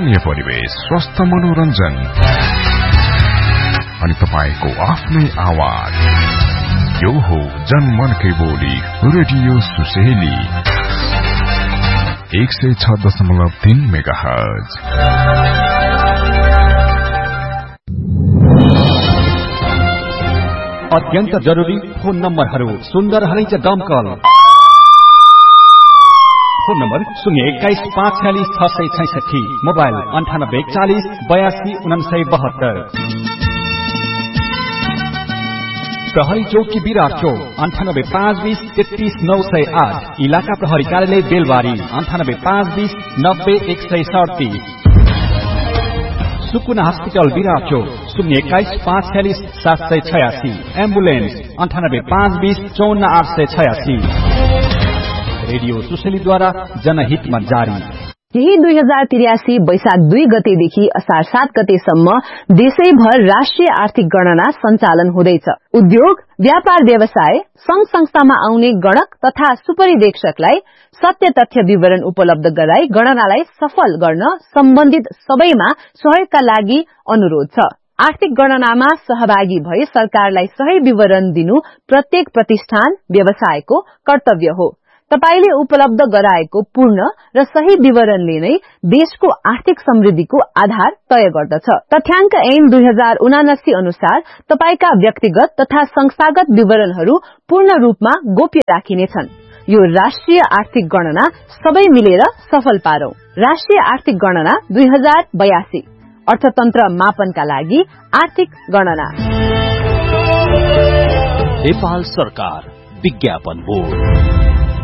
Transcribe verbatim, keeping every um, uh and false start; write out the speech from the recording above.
खुशहाली परिवेश, स्वस्थ मनोरञ्जन अनि तपाईको आफ्नै आवाज। यो हो जनमनकै बोली रेडियो सुसेली एक सय छ दशमलव तीन मेगा हर्ज। अत्यन्त जरुरी फोन नम्बरहरू सुन्दर हरिज दमकल। फोन नम्बर शून्य एक्काइस पाँच छ्यालिस छ सय छैसठी, मोबाइल अन्ठानब्बे एकचालिस बयासी उनासय बहत्तर। प्रहरी चौकी विराट चौक अन्ठानब्बे पाँच बीस तेत्तीस नौ सय आठ, इलाका प्रहरी कार्यालय बेलबारी अन्ठानब्बे पाँच बीस नब्बे एक सय सडतिस। सुकुना हस्पिटल विराट चौक शून्य एक्काइस पाँच छ्यालिस सात सय छयासी, एम्बुलेन्स अन्ठानब्बे पाँच बीस चौन्न आठ सय छयासी। रेडियो सुसेलीद्वारा जनहितमा जारी। यही दुई हजार त्रियासी वैशाख दुई गतेदेखि असार सात गतेसम्म देशैभर राष्ट्रिय आर्थिक गणना सञ्चालन हुँदैछ। उद्योग, व्यापार व्यवसाय, संघ संस्थामा आउने गणक तथा सुपरिवेक्षकलाई सत्य तथ्य विवरण उपलब्ध गराई गणनालाई सफल गर्न सम्बन्धित सबैमा सहयोगका लागि अनुरोध छ। आर्थिक गणनामा सहभागी भई सरकारलाई सही विवरण दिनु प्रत्येक प्रतिष्ठान, व्यवसायको कर्तव्य हो। तपाईले उपलब्ध गराएको पूर्ण र सही विवरणले नै देशको आर्थिक समृद्धिको आधार तय गर्दछ। तथ्याङ्क ऐन दुई हजार उनासी अनुसार तपाईका व्यक्तिगत तथा संस्थागत विवरणहरू पूर्ण रूपमा गोप्य राखिनेछन्। यो राष्ट्रिय आर्थिक गणना सबै मिलेर सफल पारौं। राष्ट्रिय आर्थिक गणना दुई हजार बयासी, अर्थतन्त्र मापनका लागि आर्थिक गणना। नेपाल सरकार विज्ञापन बोर्ड।